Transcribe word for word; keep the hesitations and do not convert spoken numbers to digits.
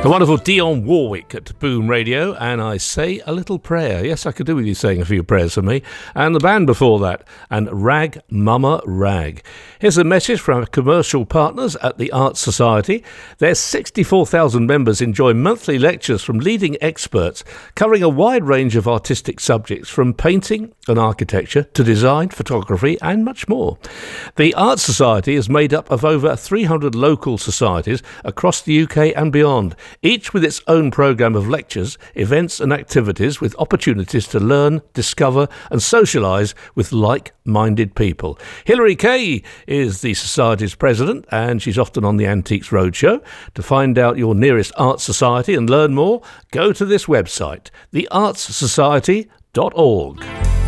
The wonderful Dionne Warwick at Boom Radio, and I Say a Little Prayer. Yes, I could do with you saying a few prayers for me. And the band before that, and Rag Mama Rag. Here's a message from our commercial partners at the Arts Society. Their sixty-four thousand members enjoy monthly lectures from leading experts covering a wide range of artistic subjects, from painting and architecture to design, photography, and much more. The Arts Society is made up of over three hundred local societies across the U K and beyond, each with its own programme of lectures, events and activities with opportunities to learn, discover and socialise with like-minded people. Hilary Kay is the Society's president, and she's often on the Antiques Roadshow. To find out your nearest Arts Society and learn more, go to this website, the arts society dot org.